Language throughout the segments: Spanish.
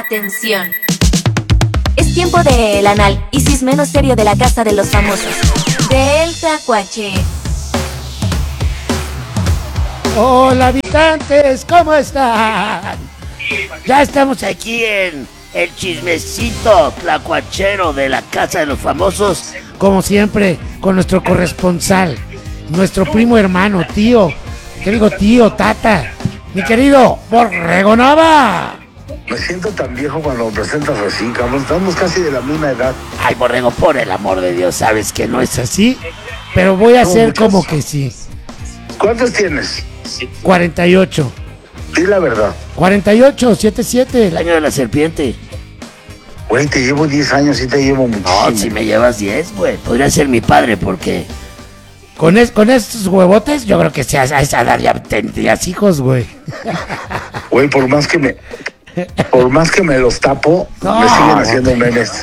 Atención. Es tiempo de el análisis menos serio de la casa de los famosos. Del Tlacuache. Hola habitantes, ¿cómo están? Ya estamos aquí en el chismecito tlacuachero de la casa de los famosos. Como siempre, con nuestro corresponsal, nuestro primo hermano, tío. ¿Qué digo tío, tata? Mi querido Borrego Nava. Me siento tan viejo cuando me presentas así, cabrón. Estamos casi de la misma edad. Ay, Borrego, por el amor de Dios, sabes que no es así. Pero voy a hacer como que sí. ¿Cuántos tienes? 48. Di la verdad. 48, 77, el año de la serpiente. Güey, te llevo 10 años y te llevo muchísimo. No, si me llevas 10, güey. Podría ser mi padre porque... Con estos huevotes, yo creo que a esa edad ya tendrías hijos, güey. Güey, por más que me los tapo, no, me siguen haciendo memes.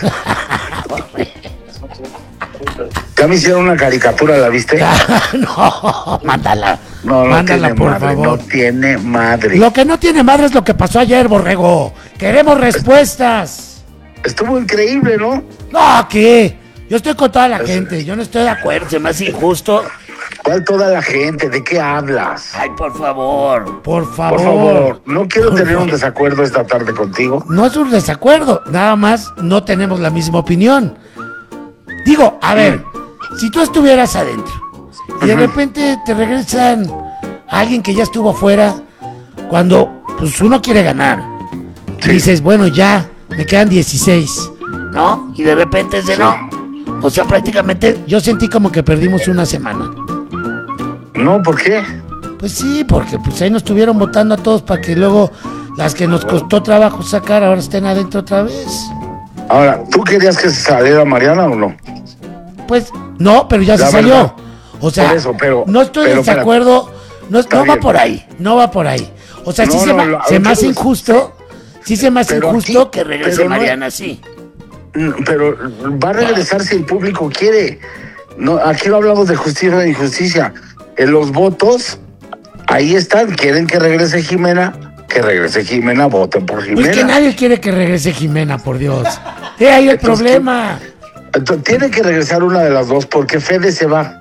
Ya me hicieron una caricatura, ¿la viste? No, mándala. No mándala, por madre, favor. no tiene madre. Lo que no tiene madre es lo que pasó ayer, Borrego. Queremos respuestas. Estuvo increíble, ¿no? No, ¿qué? Yo estoy con toda la gente. Yo no estoy de acuerdo. Se me hace injusto. ¿Cuál toda la gente? ¿De qué hablas? Ay, por favor. Por favor. Por favor. No quiero tener un desacuerdo esta tarde contigo. No es un desacuerdo. Nada más no tenemos la misma opinión. Digo, a ver, si tú estuvieras adentro y de repente te regresan a alguien que ya estuvo afuera, cuando pues uno quiere ganar, y dices, bueno, ya, me quedan 16, ¿no? Y de repente es de no. O sea, prácticamente yo sentí como que perdimos una semana. No, ¿por qué? Pues sí, porque pues ahí nos estuvieron votando a todos para que luego las que nos costó trabajo sacar ahora estén adentro otra vez. Ahora, ¿tú querías que se saliera Mariana o no? Pues no, pero ya se salió. Verdad. O sea, Por eso, pero, no estoy de desacuerdo. No va por ahí, no va por ahí. O sea, sí se me hace injusto. Sí se me hace injusto que regrese Mariana, sí. Pero va a regresar si el público quiere. No, aquí no hablamos de justicia e injusticia. En los votos, ahí están. Quieren que regrese Jimena. Que regrese Jimena, voten por Jimena. Pues que nadie quiere que regrese Jimena, por Dios. Ahí el problema. Tiene que regresar una de las dos porque Fede se va.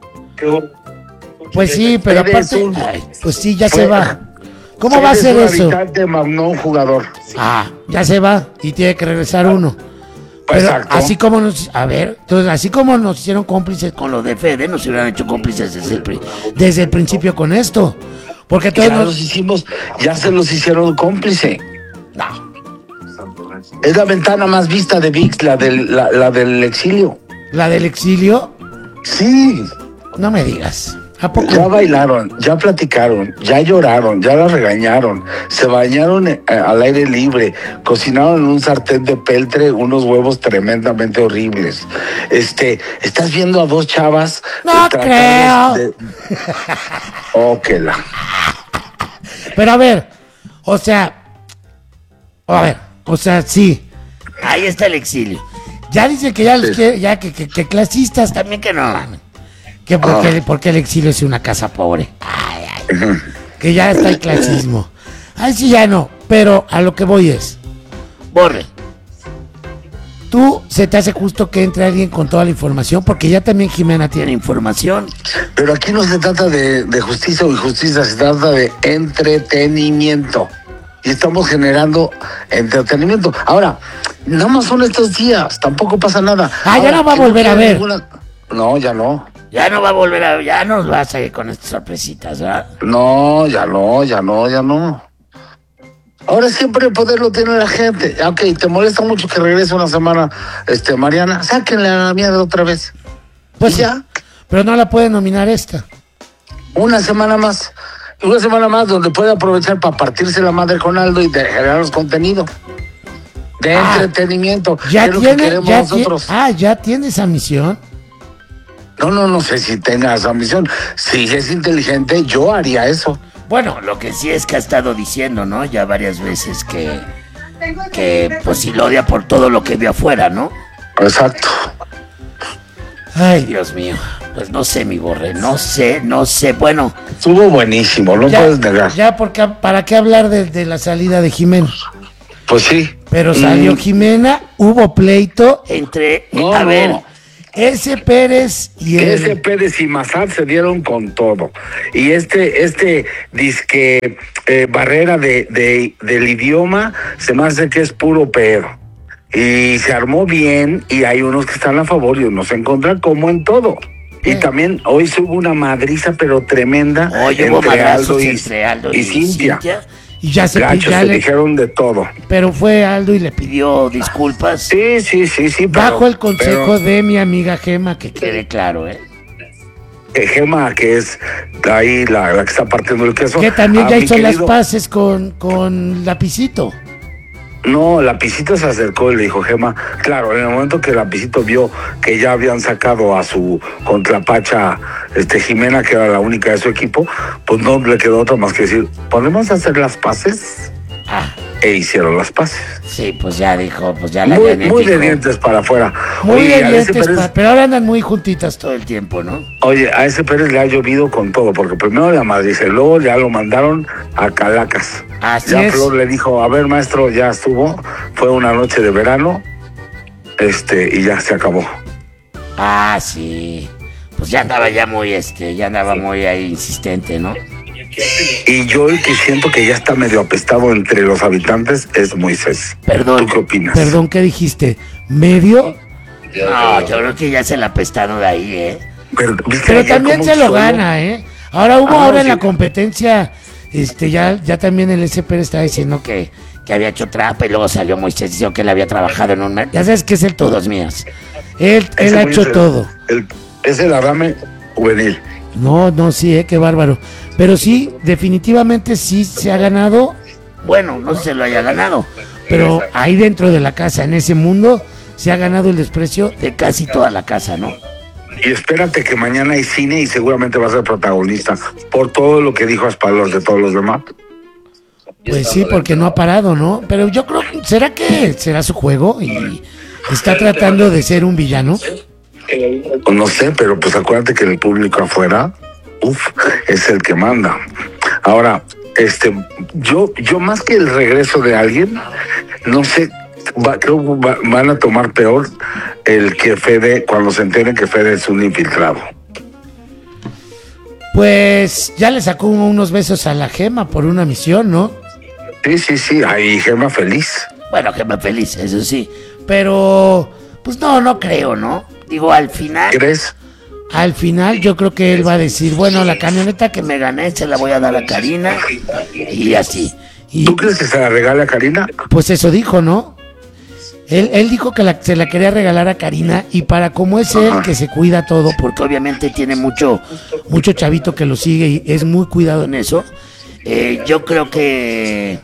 Pues sí, pero Fede aparte, pues sí, ya se va. ¿Cómo Fede va a ser es un eso? habitante, no un jugador. Ah, ya se va y tiene que regresar uno. Pero Exacto. así como entonces así como nos hicieron cómplices con lo de Fede, nos hubieran hecho cómplices desde el principio con esto. Porque todos Ya se los hicieron cómplice. No. Es la ventana más vista de ViX, la del exilio. ¿La del exilio? Sí. No me digas. ¿A poco? Ya bailaron, ya platicaron, ya lloraron, ya la regañaron, se bañaron al aire libre, cocinaron en un sartén de peltre unos huevos tremendamente horribles. Estás viendo a dos chavas. No creo. Óquela. Pero a ver, o sea, sí. Ahí está el exilio. Ya dicen que ya los quiere, ya que clasistas también que no. Que porque el exilio es una casa pobre. Que ya está el clasismo. Ay, sí, ya no. Pero a lo que voy es, Borre, ¿tú se te hace justo que entre alguien con toda la información? Porque ya también Jimena tiene información. Pero aquí no se trata de justicia o injusticia, se trata de entretenimiento. Y estamos generando entretenimiento. Ahora, nada más son estos días, tampoco pasa nada. Ya no va a volver a ver. No, ya no. Ya no va a volver a ver, ya nos va a salir con estas sorpresitas, ¿verdad? No, ya no. Ahora siempre el poder lo tiene la gente. Ok, ¿te molesta mucho que regrese una semana, Mariana? Sáquenle a la mierda otra vez. Pues ya. Pero no la puede nominar esta. Una semana más donde puede aprovechar para partirse la madre con Aldo y de generarnos contenido. De entretenimiento. Ya tiene, ya tiene esa misión. No sé si tenga esa misión. Si es inteligente, yo haría eso. Bueno, lo que sí es que ha estado diciendo, ¿no? Ya varias veces que pues si lo odia por todo lo que vio afuera, ¿no? Exacto. Ay, Dios mío. Pues no sé, mi Borre, no sé. Bueno. Estuvo buenísimo, no puedes negar. Ya, porque ¿para qué hablar de la salida de Jimena? Pues sí. Pero salió Jimena, hubo pleito entre, No, a ver, no. ese Pérez y Ese Pérez y Massad se dieron con todo. Y este disque barrera del idioma se me hace que es puro pedo. Y se armó bien y hay unos que están a favor y unos en contra, como en todo. Y también hoy se hubo una madriza pero tremenda Oye, hubo entre madrazos Aldo entre Aldo y Cintia. Y ya se Gachos, ya se le- dijeron de todo. pero fue Aldo y le pidió disculpas. Sí. Bajo el consejo de mi amiga Gema, que quede claro, Gema, que es ahí la que está partiendo el queso. que también a ya mi hizo las querido- paces con Lapicito. No, Lapicito se acercó y le dijo, Gema, claro, en el momento que Lapicito vio que ya habían sacado a su contrapacha Jimena, que era la única de su equipo, pues no le quedó otra más que decir, ¿podemos hacer las paces? Ah, E hicieron las paces. sí, pues ya dijo, pues ya la Muy de dientes para afuera. Muy Oye, de a ese dientes, Pérez- pero ahora andan muy juntitas todo el tiempo, ¿no? Oye, a ese Pérez le ha llovido con todo, porque primero la madriza, luego ya lo mandaron a Calacas. Así Ya es. Flor le dijo, a ver, maestro, ya estuvo, fue una noche de verano, y ya se acabó. Ah, sí. Pues ya andaba ya andaba muy ahí insistente, ¿no? Y yo el que siento que ya está medio apestado entre los habitantes es Moisés. Perdón. ¿Tú qué opinas? Perdón, ¿qué dijiste? ¿Medio? No, yo creo que ya se la ha apestado de ahí, ¿Viste Pero ayer también cómo se lo solo- gana, Ahora ahora en sí. la competencia, ya también el SP estaba diciendo que había hecho trampa y luego salió Moisés diciendo que él había trabajado en un... Ya sabes que es el todos mías. Él Ese ha güey hecho es el- todo. Es el Adame juvenil. No, sí, qué bárbaro. Pero sí, definitivamente sí se ha ganado. Bueno, no se lo haya ganado, pero ahí dentro de la casa, en ese mundo, se ha ganado el desprecio de casi toda la casa, ¿no? Y espérate que mañana hay cine y seguramente va a ser protagonista por todo lo que dijo a espaldas de todos los demás. Pues sí, porque no ha parado, ¿no? Pero yo creo, ¿será que será su juego y está tratando de ser un villano? Pues no sé, pero pues acuérdate que el público afuera, es el que manda. Ahora, yo más que el regreso de alguien, no sé, creo que van a tomar peor el que Fede, cuando se enteren que Fede es un infiltrado. Pues ya le sacó unos besos a la Gema por una misión, ¿no? Sí, ahí Gema feliz. Bueno, Gema feliz, eso sí. Pero, pues no creo, ¿no? Digo, al final yo creo que él va a decir, bueno, la camioneta que me gané se la voy a dar a Karina y así. Y ¿Tú crees que se la regale a Karina? pues eso dijo, ¿no? Él dijo que se la quería regalar a Karina y para como es él que se cuida todo, porque obviamente tiene mucho chavito que lo sigue y es muy cuidado en eso, yo creo que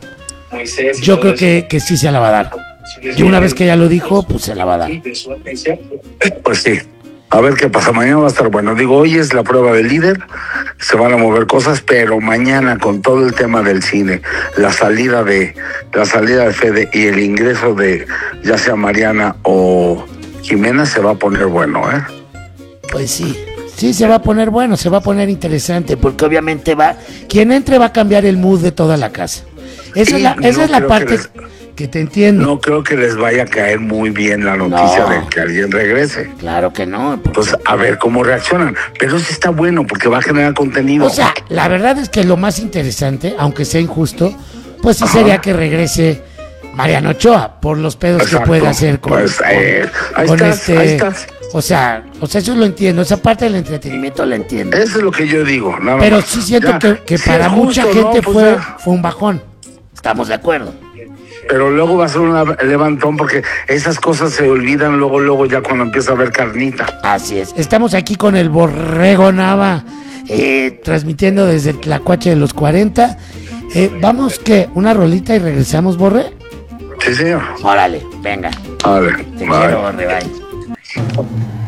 sí se la va a dar. Y una vez que ya lo dijo, pues se la va a dar. Pues sí. A ver qué pasa. Mañana va a estar bueno. Digo, hoy es la prueba del líder. Se van a mover cosas, pero mañana con todo el tema del cine, la salida de Fede y el ingreso de ya sea Mariana o Jimena se va a poner bueno, Pues sí se va a poner bueno, se va a poner interesante, porque obviamente quien entre va a cambiar el mood de toda la casa. Esa Y es la creo parte que te entiendo. No creo que les vaya a caer muy bien la noticia No. de que alguien regrese. Claro que no. Entonces, a ver cómo reaccionan. Pero sí está bueno porque va a generar contenido. O sea, la verdad es que lo más interesante, aunque sea injusto, pues sí sería que regrese Mariano Ochoa por los pedos Exacto. que puede hacer con, Pues, ahí con estás, ahí estás. O sea, eso lo entiendo, esa parte del entretenimiento la entiendo. Eso es lo que yo digo. Nada Pero más. sí siento Ya, que si para es mucha justo, gente ¿no? Pues ya. fue un bajón. Estamos de acuerdo. Pero luego va a ser un levantón porque esas cosas se olvidan luego ya cuando empieza a haber carnita. Así es. Estamos aquí con el Borrego Nava, transmitiendo desde el Tlacuache de los 40. Vamos, ¿qué? ¿Una rolita y regresamos, Borre? Sí, señor. Órale, venga. A ver, Te quiero, Borre, bye.